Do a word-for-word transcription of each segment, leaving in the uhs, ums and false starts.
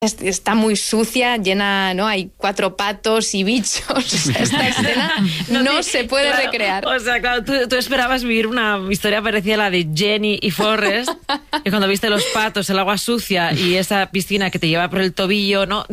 está muy sucia, llena, ¿no? Hay cuatro patos y bichos. O sea, esta escena no, no se puede claro, recrear. O sea, claro, tú, tú esperabas vivir una historia parecida a la de Jenny y Forrest, y cuando viste los patos, el agua sucia y esa piscina que te lleva por el tobillo, ¿no?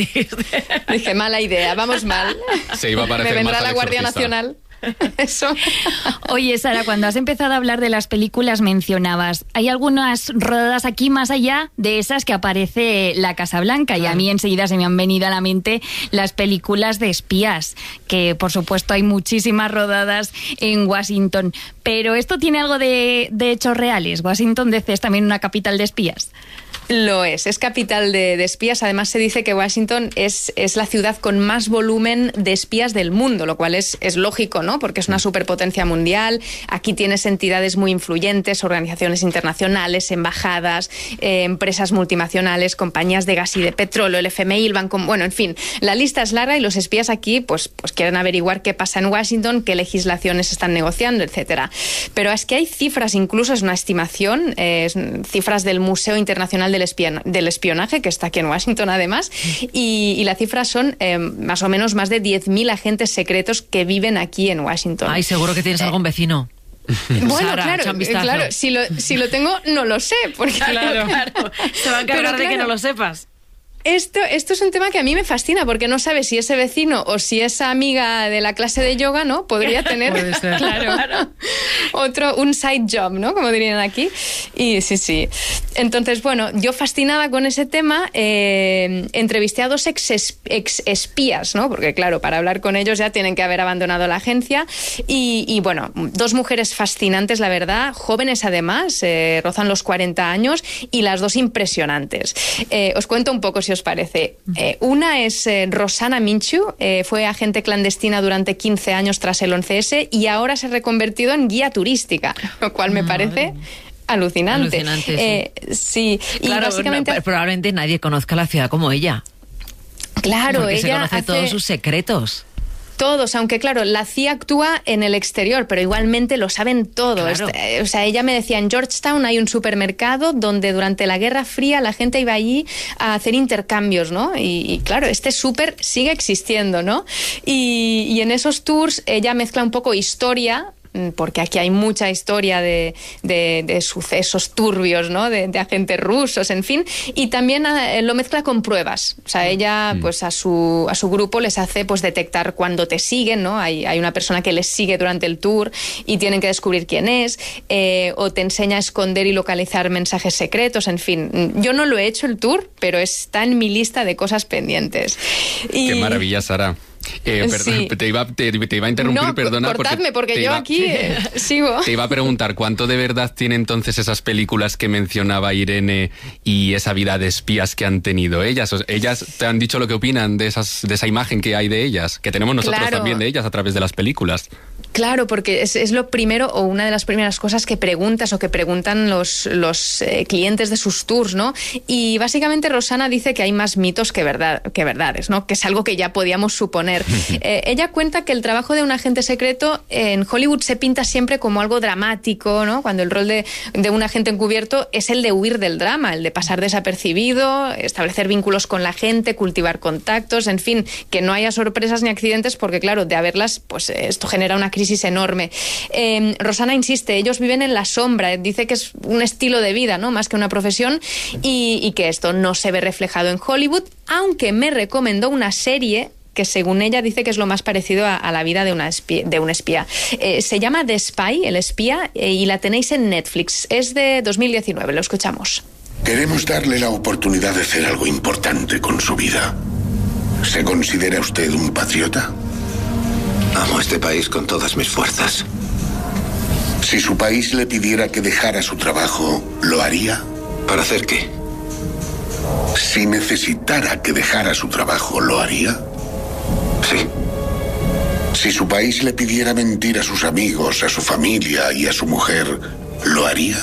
Dije, mala idea, vamos mal. Se iba a parecer Me vendrá más la al Guardia Exorcista. Nacional. Eso. Oye, Sara, cuando has empezado a hablar de las películas mencionabas, hay algunas rodadas aquí más allá de esas que aparece la Casa Blanca, claro. Y a mí enseguida se me han venido a la mente las películas de espías, que por supuesto hay muchísimas rodadas en Washington, pero ¿esto tiene algo de, de hechos reales? ¿Washington D C es también una capital de espías? Lo es, es capital de, de espías. Además se dice que Washington es, es la ciudad con más volumen de espías del mundo, lo cual es, es lógico, ¿no? Porque es una superpotencia mundial. Aquí tienes entidades muy influyentes, organizaciones internacionales, embajadas, eh, empresas multinacionales, compañías de gas y de petróleo, el F M I, el Banco... Bueno, en fin, la lista es larga y los espías aquí pues, pues quieren averiguar qué pasa en Washington, qué legislaciones están negociando, etcétera. Pero es que hay cifras, incluso es una estimación, eh, cifras del Museo Internacional de Del, espion- del espionaje, que está aquí en Washington además, y, y las cifras son eh, más o menos más de diez mil agentes secretos que viven aquí en Washington. Ay, seguro que tienes eh, algún vecino. Bueno, Sara, claro, claro, si lo, si lo tengo, no lo sé, porque claro, claro. Se va a encargar Pero, de que claro, no lo sepas. Esto, esto es un tema que a mí me fascina, porque no sabes si ese vecino o si esa amiga de la clase de yoga, ¿no? Podría tener Puede ser. claro, claro. otro, un side job, ¿no? Como dirían aquí. Y sí, sí. Entonces, bueno, yo fascinada con ese tema, eh, entrevisté a dos ex, ex espías, ¿no? Porque claro, para hablar con ellos ya tienen que haber abandonado la agencia. Y, y bueno, dos mujeres fascinantes, la verdad, jóvenes además, eh, rozan los cuarenta años, y las dos impresionantes. Eh, os cuento un poco si os parece. Eh, una es eh, Rosana Minchu, eh, fue agente clandestina durante quince años tras el once ese y ahora se ha reconvertido en guía turística, lo cual me parece alucinante. Alucinante, sí. Eh, sí. Claro, y básicamente... no, probablemente nadie conozca la ciudad como ella. Claro, porque ella se conoce hace... todos sus secretos. Todos, aunque claro, la C I A actúa en el exterior, pero igualmente lo saben todo. Claro. Este, o sea, ella me decía, en Georgetown hay un supermercado donde durante la Guerra Fría la gente iba allí a hacer intercambios, ¿no? Y, y claro, este súper sigue existiendo, ¿no? Y, y en esos tours ella mezcla un poco historia, porque aquí hay mucha historia de, de, de sucesos turbios, ¿no? De, de agentes rusos, en fin, y también eh, lo mezcla con pruebas. O sea, ella mm. pues a su, a su grupo les hace pues detectar cuando te siguen, ¿no? Hay, hay una persona que les sigue durante el tour y tienen que descubrir quién es, eh, o te enseña a esconder y localizar mensajes secretos, en fin. Yo no lo he hecho el tour, pero está en mi lista de cosas pendientes. Y... Qué maravilla, Sara. Eh, perdón, sí. te, iba, te, te iba a interrumpir, no, perdona. cortadme, porque, porque yo iba, aquí eh, sigo. Te iba a preguntar, ¿cuánto de verdad tiene entonces esas películas que mencionaba Irene y esa vida de espías que han tenido ellas? O sea, ellas te han dicho lo que opinan de, esas, de esa imagen que hay de ellas, que tenemos nosotros claro. también de ellas a través de las películas. Claro, porque es, es lo primero o una de las primeras cosas que preguntas o que preguntan los, los eh, clientes de sus tours, ¿no? Y básicamente Rosana dice que hay más mitos que, verdad, que verdades, ¿no? Que es algo que ya podíamos suponer. eh, ella cuenta que el trabajo de un agente secreto en Hollywood se pinta siempre como algo dramático, ¿no? Cuando el rol de, de un agente encubierto es el de huir del drama, el de pasar desapercibido, establecer vínculos con la gente, cultivar contactos, en fin, que no haya sorpresas ni accidentes, porque claro, de haberlas, pues esto genera una crisis enorme. Eh, Rosana insiste, ellos viven en la sombra, dice que es un estilo de vida, ¿no? Más que una profesión, y, y que esto no se ve reflejado en Hollywood, aunque me recomendó una serie que según ella dice que es lo más parecido a, a la vida de, una espía, de un espía. Eh, se llama The Spy, el espía, eh, y la tenéis en Netflix. Es de dos mil diecinueve, lo escuchamos. Queremos darle la oportunidad de hacer algo importante con su vida. ¿Se considera usted un patriota? Amo este país con todas mis fuerzas. Si su país le pidiera que dejara su trabajo, ¿lo haría? ¿Para hacer qué? Si necesitara que dejara su trabajo, ¿lo haría? Sí. Si su país le pidiera mentir a sus amigos, a su familia y a su mujer, ¿lo haría?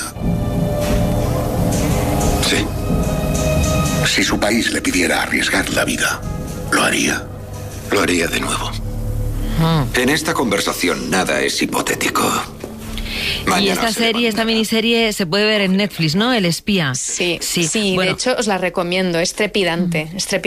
Sí. Si su país le pidiera arriesgar la vida, ¿lo haría? Lo haría de nuevo. En esta conversación nada es hipotético. Mañana y esta se serie, esta levantará. miniserie se puede ver en Netflix, ¿no? El espía. Sí, Sí, sí, bueno. de hecho os la recomiendo, es trepidante, es trepidante.